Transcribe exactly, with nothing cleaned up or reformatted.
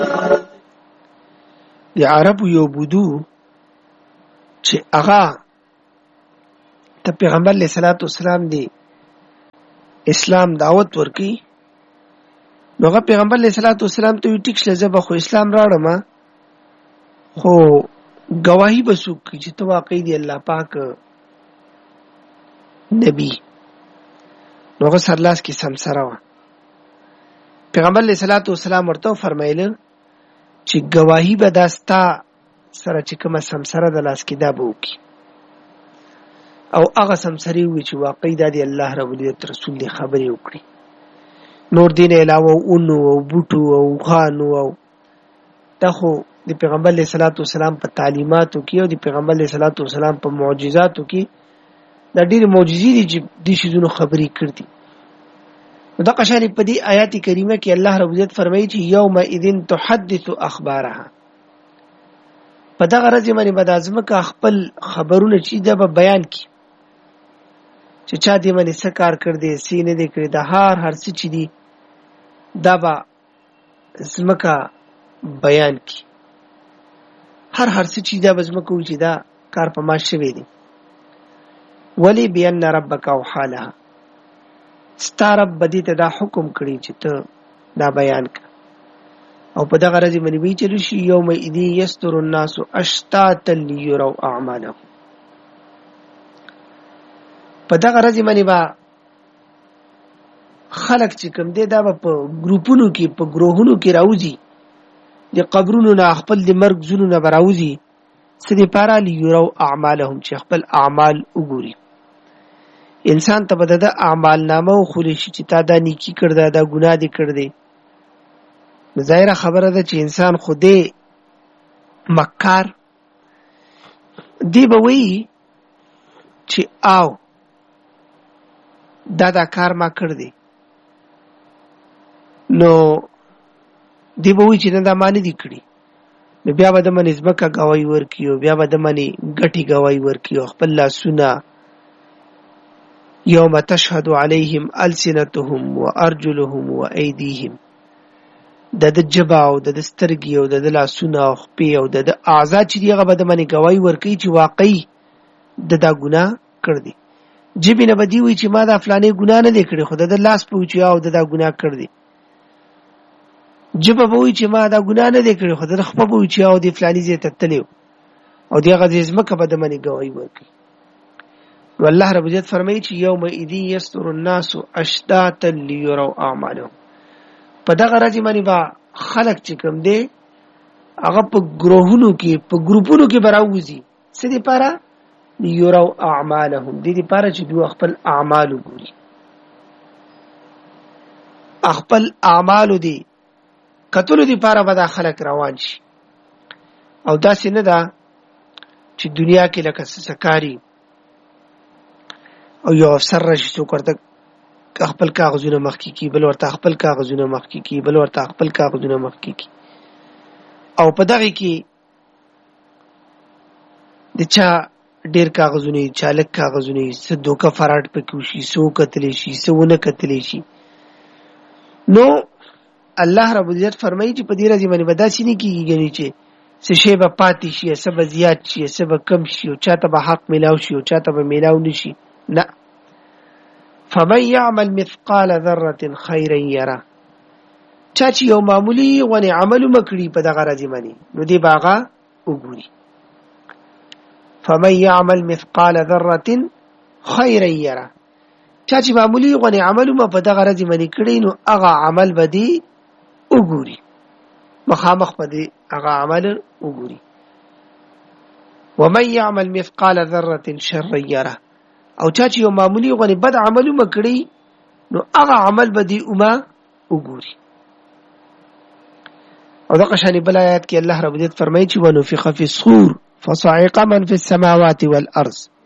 د عربو یو بودو چې هغه ته پیغمبر علیه الصلاۃ والسلام دی اسلام دعوت ورکي. نو هغه پیغمبر علیه الصلاۃ والسلام ته ټیک شله زه به خو اسلام راوړم خو گواہی به څوک کوي چې ته واقعي دی الله پاک نبی. نو هغه سرلاس کې سمسره وه. پیغمبر علیه الصلاۃ والسلام ورته فرمایله چې گواہی به دا ستا سره چې کومه سمسره د لاس کې دا به وکړي او هغه سمسرې ووایي چې واقعي دا دی الله رب العزت رسول دی خبرې وکړي. نور دین علاوه اونو او بوټو او خانو او دا خو د پیغمبر علیه الصلاۃ والسلام په تعلیماتو کې او د پیغمبر علیه الصلاۃ والسلام په معجزاتو کې دا ډېرې معجزې دي چې دې شیزونو خبرې کړي. نو دغه شان په دې آیات کریمه کې الله رب العزت فرمایي چې یومئذ تحدث اخبارها. په دغه ورځ باندې به د ځمکه خپل خبرونه چې دا به بیان کړي چې چا دې باندې څه کار کړ دی څه نه دی کړی، د هر هر څه چې دي دا به ځمکه بیان کړي. هر هر څه چې دا به ځمکه وایي چې دا کار په ما شوی دی. ولی بأن ربک اوحی لها، ستا رب به دې ته دا حکم کړي چې ته دا بیان کړه. او په دغه ورځ باندې وایي چې رشي یومئذ یستر الناس اشتاتا لیروا اعمالهم. په دغه ورځ باندې به خلک چې کوم دی دا به په ګروپونو کې په ګروهونو کې راوځي، د قبرونو نه خپل د مرګ ځونو نه به راوځي څه دپاره لیروا اعمالهم چې خپل اعمال وګوري. انسان ته به د اعمال نامه وښودل شي چې تا دا نیکي کړ ده دا ګناه دې کړ دی. ظاهره خبره ده چې انسان خو دې مکار دی به وایي چې آو دا دا کار ما کړ دی. نو دی به وایي چې نه دا ما نه دي کړي. نو بیا به د منې ځمکه ګواهي ورکړي او بیا به د منې ګټې ګواهي ورکړي او خپل لاسونه یوم تشهد علیهم السنتهم وارجلهم وایدیهم، د د جبه او د د سترګې او د د لاسونه او خپې او د د اعضا چې دي هغه به د منې ګواهي ورکوي چې واقعي د دا ګناه کړ دی. جبې نه به دي وایي چې ما دا فلانې ګناه نه دی کړی خو د د لاس به وایي چې او د دا ګناه کړ دی. جبه به وایي چې ما دا ګناه نه دی کړی خو د د خپه به وایي چې او د فلاني ځای ته تللی او د هغه ځای ځمکه به د منې ګواهي ورکوي. نو الله رب العزت فرمایي چې یومئذ یستر الناس اشتاتا لیروا اعمالهم. په دغه ورځ باندې به خلک چې کوم دی هغه په ګروهونو کې په ګروپونو کې به راوځي څه دپاره لیروا اعمالهم، دې دپاره چې دوی خپل اعمال وګوري. خپل اعمالو دي کتلو دپاره به دا خلک روان شي. او داسې نه ده چې دنیا کې لکه سکاري او یو افسر راشي څوک ورته خپل کاغذونه مخکې کي، بل ورته خپل کاغذونه مخکې کي، بل ورته خپل کاغذونه مخکې کي. او په دغه کې د چا ډېر کاغذونه وي چا لږ کاغذونه وي، څه دوکه فراډ پکې وشي، څه وکتلی شي څه ونه کتلی شي. نو الله رب العزت فرمایي چې په دې ورځ باندې به داسې نه کېږي ګنې چې څه شی به پاتې شي څه به زیات شي څه به کم شي او چا ته به حق میلاو شي او چا ته به میلاو نه شي. نه، فمن يعمل مثقال ذره خيرا يره. چا چې یو معمولی غونې عمل وکړي په دغه ورځ باندې نو دې به هغه وګوري. فمن يعمل مثقال ذره خيرا يره. چا چې معمولی غونې عمل په دغه ورځ باندې کړی نو هغه عمل به دې وګوري، مخامخ به دې هغه عمل وګوري. ومن يعمل مثقال ذره شرا يره. او چا چې یو معمولی غونې بد عملونه کړي نو هغه عمل به دې اومه وګوري. او دغه شانې بل آیات کې الله رب العزت فرمایي چې ونفخ فی الصور فصعق من فی السماوات والارض